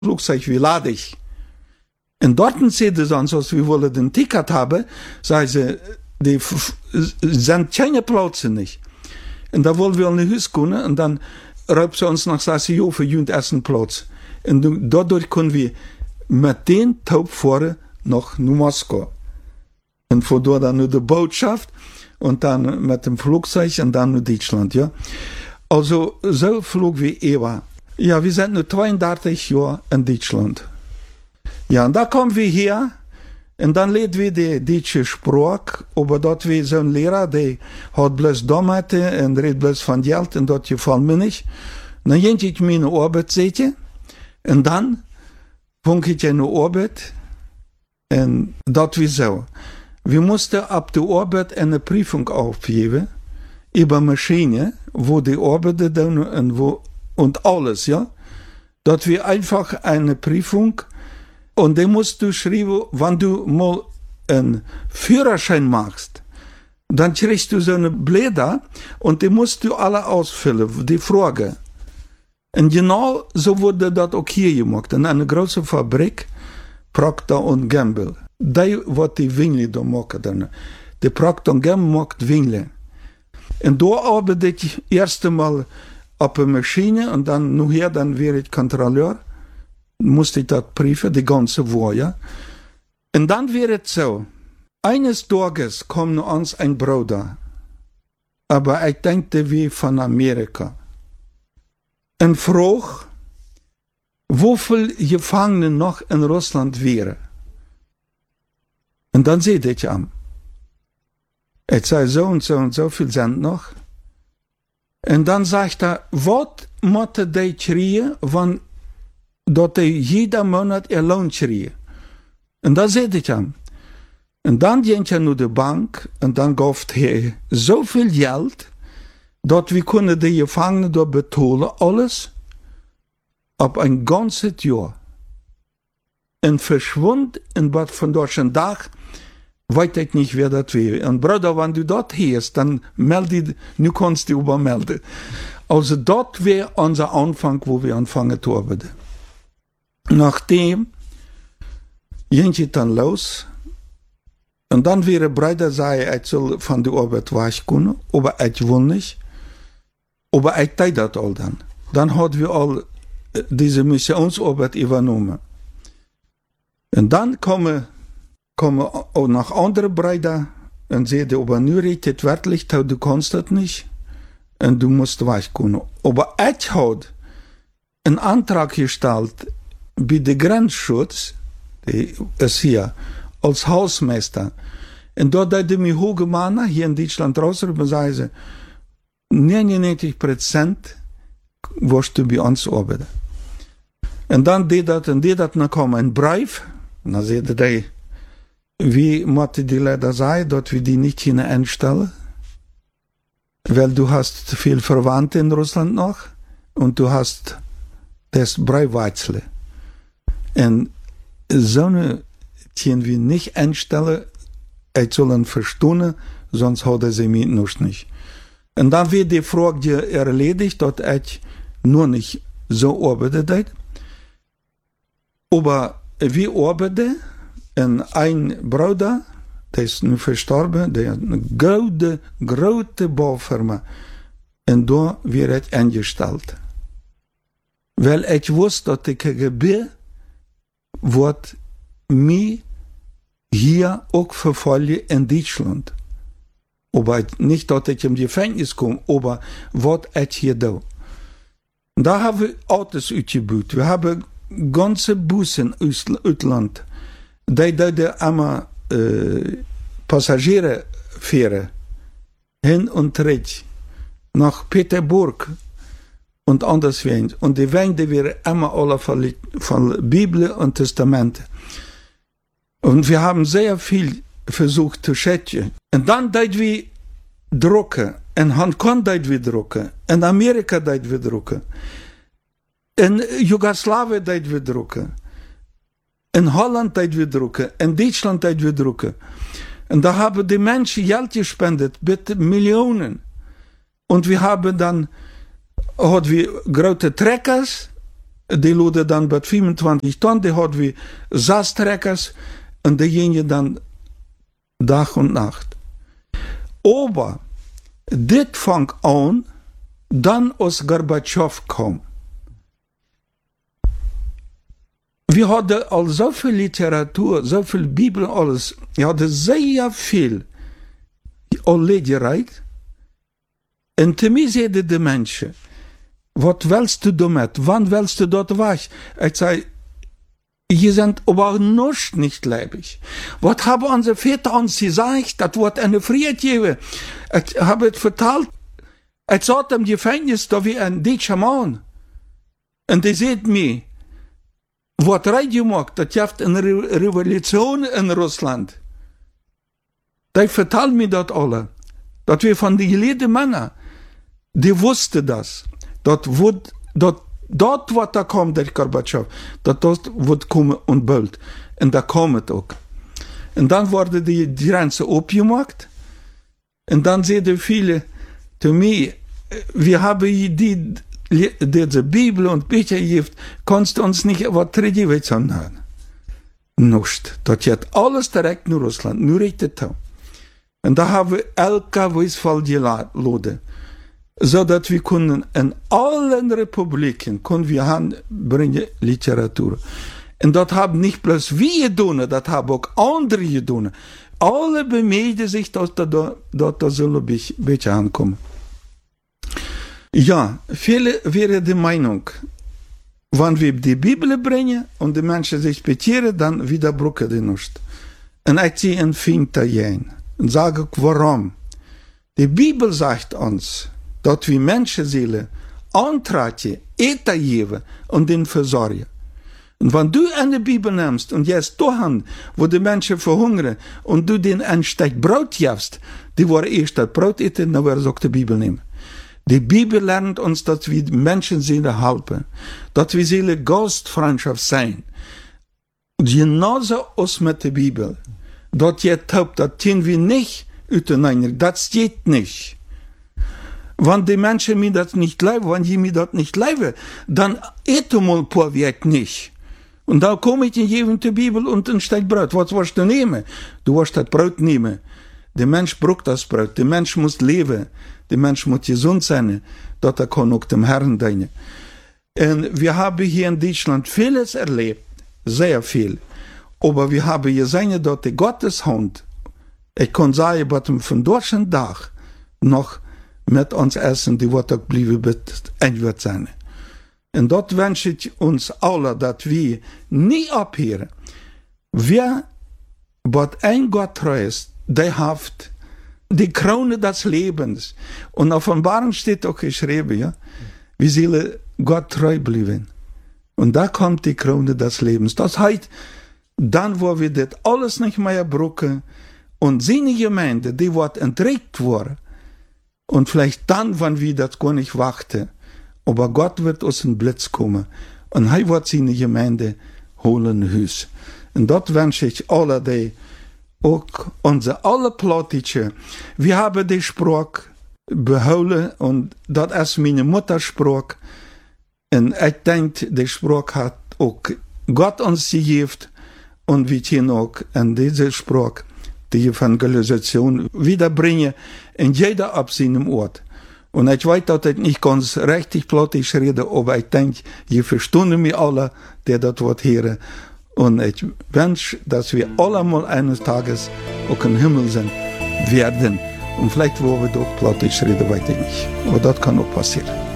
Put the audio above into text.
Flugzeug wie ladig. Und dort sehen sie sonst, als wir wollen den Ticket haben, sagen sie, die sind keine Plätze nicht. Und da wollen wir in ein Haus kommen, und dann rufen sie uns nach, sagen sie, jo, für jeden ersten Platz. Und dadurch können wir mit den Taub fahren nach Moskau. Und von dort dann nur die Botschaft, und dann mit dem Flugzeug, und dann nur Deutschland, ja. Also, so flog wie Eva. Ja, wir sind nur 32 Jahre in Deutschland. Ja, und da kommen wir hier, und dann lernen wir die deutsche Sprache, aber dort wie so ein Lehrer, der hat bloß Dummheiten und redet bloß von Geld, und dort gefällt mir nicht. Und dann gehe ich meine Arbeit, seht ihr, und dann fange ich eine Arbeit, und dort wie so. Wir mussten ab der Arbeit eine Prüfung aufgeben, über Maschine, wo die Arbeiten dann und alles, ja. Dort wir einfach eine Prüfung, und die musst du schreiben, wenn du mal einen Führerschein machst, dann kriegst du so eine Blätter, und die musst du alle ausfüllen, die Frage. Und genau so wurde das auch hier gemacht, in einer großen Fabrik, Procter & Gamble. Die, was die Wingle da machen, dann. Die Procter & Gamble macht Wingle. Und da arbeite ich erst einmal auf der Maschine, und dann nachher, dann wäre ich Kontrolleur, musste ich das prüfen, die ganze Woche, ja. Und dann wäre es so, eines Tages kommt uns ein Bruder, aber ich denke wie von Amerika, und fragt, wie viele Gefangene noch in Russland wären. Und dann seht ich an. Ich sage, so und so viel sind noch. Und dann sagt er, was müsste die kriegen, wenn dort jeder Monat ihr Lohn kriegen? Und dann seht ich an. Und dann geht er nur die Bank, und dann kauft er so viel Geld, dass wir können die Gefangenen dort betalen, alles, ab ein ganzes Jahr. Und verschwund in Bad von Deutschland Tag, weiß ich nicht, wer das wäre. Und Bruder, wenn du dort hörst, dann melde, nu kannst du übermelden. Also dort wäre unser Anfang, wo wir anfangen zu arbeiten. Nachdem ging ich dann los, und dann wäre Bruder sagen, ich soll von der Arbeit weg können, aber ich will nicht. Aber ich tat das all dann. Dann hatten wir all diese Missionsarbeit übernommen. Und dann kommen auch noch andere Brüder und sagen, aber nu redet wörtlich, du kannst das nicht und du musst weg können. Aber ich habe einen Antrag gestellt bei der Grenzschutz, die ist hier, als Hausmeister. Und dort hat mir hochgemacht, hier in Deutschland draußen, und sagen sie, 99% wirst du bei uns arbeiten. Und dann dann kam ein Brief, und dann sagte die, wie musste die leider sein, dass wir die nicht hier einstellen, weil du hast viel Verwandte in Russland noch, und du hast das Briefwechsel. Und so eine können wir nicht einstellen, ich soll ihn verstehen, sonst hat sie mich noch nicht. Und dann wird die Frage erledigt, dass ich nur nicht so arbeite. Aber wir arbeiten, und ein Bruder, der ist nun verstorben, der hat eine große Baufirma, und da wird ich eingestellt. Weil ich wusste, dass die KGB wird mich hier auch verfolgen in Deutschland. Aber nicht, dass ich im Gefängnis komme, aber was ich hier tue. Da haben wir Autos ausgebaut. Wir haben ganze Bussen aus Ausland. Die einmal Passagiere fahren, hin und zurück, nach Peterburg und anderswohin. Und die Wände wären immer alle von Bibel und Testament. Und wir haben sehr viel versucht zu schätzen. Und dann deit wir drucken. In Hongkong deit wir drucken. In Amerika deit wir drucken. In Jugoslawien deit wir drucken. In Holland deit wir drucken. In Deutschland deit wir drucken. Und da haben die Menschen Geld gespendet, mit Millionen. Und wir haben dann, hatten wir große Treckers, die luden dan bij 25 ton, die hadden we 6 trekkers en die gingen dan dag en nacht. Aber dit fang aan, dan als Gorbatschow kwam. Wir hadden al zoveel literatuur, zoveel Bibel, alles. We hadden zeer veel al legereid. En te mij zeiden de mensen, wat wilst du damit? Wann willst du dort weg? Ich zei, je sind aber noch nicht leibig. Was haben unsere Väter uns gesagt? Das wird eine Friede geben. Ich habe es vertalt. Ich sagte im Gefängnis, da wie ein deutscher Mann. Und die sagt mir, was Radio macht, das gibt eine Revolution in Russland. Die vertellen mir das alle. Das wir von den gelehrten Männern, die wussten das. Dort wird da kommt der Gorbatschow, dort wird kommen und bald. Und da kommt es auch. Und dann wurde die Grenze aufgemacht. Und dann sehen viele zu mir, wir haben diese Bibel und Bücher gegeben, kannst du uns nicht was Tradition anhören? Nicht. Das geht alles direkt in Russland, nur richtig da. Und da haben wir LKWs geladen. Zodat we kunnen in allen Republiken kunnen we aanbrengen literatuur. En dat hebben niet plus we gedaan, dat hebben ook anderen gedaan. Alle bemeden zich dat zullen een beetje aankomen. Ja, viele wären der Meinung, wenn wir die Bibel bringen und die Menschen sich bekehren, dann widerbruchen die nicht. Und ich ziehe ein Finger dagegen und sage, warum? Die Bibel sagt uns, dat we mensenzielen aantraatje, eten geven en den verzorgen. En wenn du eine Bibel nimmst und jetzt dahin, wo die Menschen verhungern und du den ein Stück Brot gibst, die wollen erst das Brot eten, dann werden sie auch die Bibel nehmen. Die Bibel lernt uns, dass wir Menschenseelen helfen, dass wir Seele Gastfreundschaft sein. Genauso als mit der Bibel. Dat je taubt, dat tun wir nicht uiteinander, das geht nicht. Wenn die Menschen mir das nicht leiden, wenn die mir das nicht leiden, dann eten mal paar Wert nicht. Und dann komme ich in die Bibel und ein Stück Brot. Was willst du nehmen? Du willst das Brot nehmen. Der Mensch braucht das Brot. Der Mensch muss leben. Der Mensch muss gesund sein. Dort kann auch dem Herrn dienen. Und wir haben hier in Deutschland vieles erlebt. Sehr viel. Aber wir haben gesehen, dass die Gotteshand, ich kann sagen, dass von deutschen Tag noch mit uns essen, die wird auch bleiben, wird sein. Und dort wünsche ich uns alle, dass wir nie abhören. Wer, was ein Gott treu ist, der hat die Krone des Lebens. Und auf Offenbarung steht auch geschrieben, ja, wir sollen Gott treu bleiben. Und da kommt die Krone des Lebens. Das heißt, dann, wo wir das alles nicht mehr brauchen, und seine Gemeinde, die wird entrückt worden, und vielleicht dann, wenn wir das gar nicht warten. Aber Gott wird aus dem Blitz kommen. Und er wird seine Gemeinde holen Haus. Und dort wünsche ich alle, die auch unsere alle Plottische. Wir haben die Sprache behalten und das ist meine Muttersprache. Und ich denke, die Sprache hat auch Gott uns gegeben. Und wir können auch in diese Sprache die Evangelisation wiederbringen in jeder ab seinem Ort. Und ich weiß, dass ich nicht ganz richtig plottisch rede, aber ich denke, ihr versteht mich alle, die das Wort hören. Und ich wünsche, dass wir alle mal eines Tages auch im Himmel sind, werden. Und vielleicht, wo wir doch plottisch reden, weiß ich nicht. Aber das kann auch passieren.